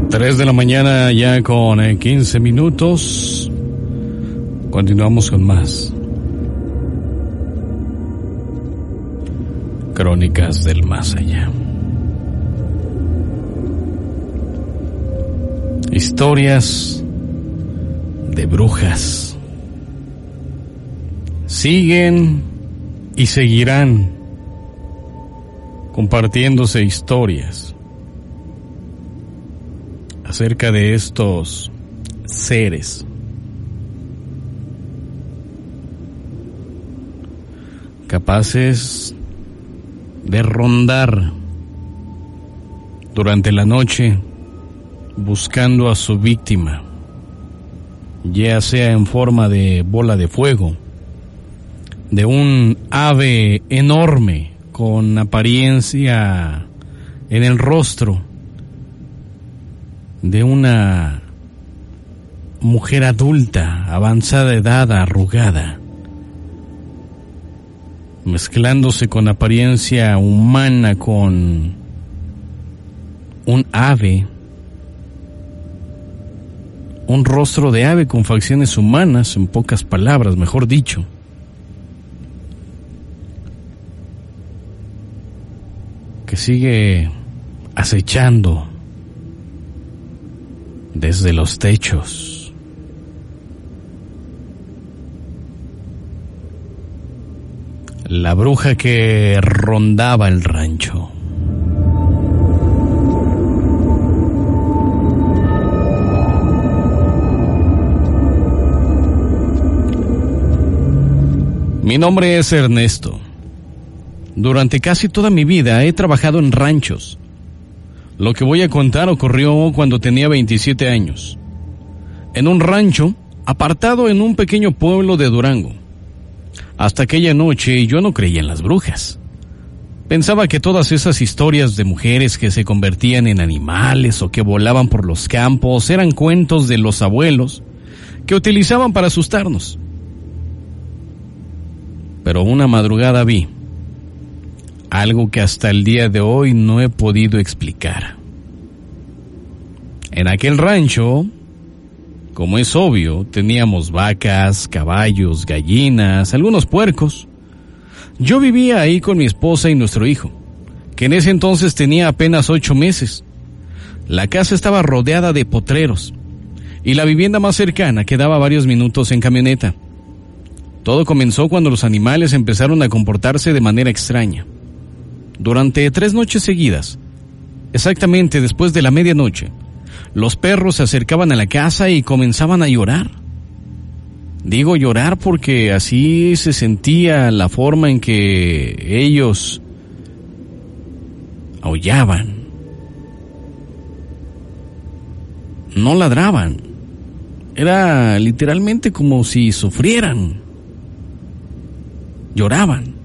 3 de la mañana ya con 15 minutos. Continuamos con más Crónicas del Más Allá. Historias de brujas. Siguen y seguirán compartiéndose historias acerca de estos seres capaces de rondar durante la noche buscando a su víctima, ya sea en forma de bola de fuego, de un ave enorme con apariencia en el rostro de una mujer adulta, avanzada edad, arrugada, mezclándose con apariencia humana con un ave, un rostro de ave con facciones humanas, en pocas palabras, mejor dicho. Que sigue acechando desde los techos. La bruja que rondaba el rancho. Mi nombre es Ernesto. Durante casi toda mi vida he trabajado en ranchos. Lo que voy a contar ocurrió cuando tenía 27 años. En un rancho apartado en un pequeño pueblo de Durango. Hasta aquella noche yo no creía en las brujas. Pensaba que todas esas historias de mujeres que se convertían en animales o que volaban por los campos eran cuentos de los abuelos que utilizaban para asustarnos. Pero una madrugada vi algo que hasta el día de hoy no he podido explicar. En aquel rancho, como es obvio, teníamos vacas, caballos, gallinas, algunos puercos. Yo vivía ahí con mi esposa y nuestro hijo, que en ese entonces tenía apenas 8 meses. La casa estaba rodeada de potreros, y la vivienda más cercana quedaba varios minutos en camioneta. Todo comenzó cuando los animales empezaron a comportarse de manera extraña. Durante 3 noches seguidas, exactamente después de la medianoche, los perros se acercaban a la casa y comenzaban a llorar. Digo llorar porque así se sentía la forma en que ellos aullaban. No ladraban. Era literalmente como si sufrieran. Lloraban.